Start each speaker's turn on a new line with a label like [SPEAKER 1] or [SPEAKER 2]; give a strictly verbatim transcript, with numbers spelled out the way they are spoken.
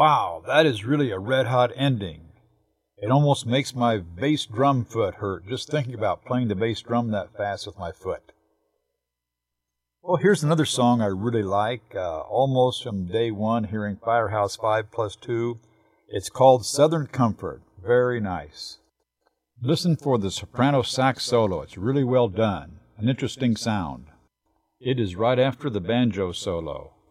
[SPEAKER 1] Wow, that is really a red-hot ending. It almost makes my bass drum foot hurt just thinking about playing the bass drum that fast with my foot. Well, here's another song I really like, uh, almost from day one hearing Firehouse five plus two. It's called Southern Comfort. Very nice. Listen for the soprano sax solo. It's really well done. An interesting sound. It is right after the banjo solo.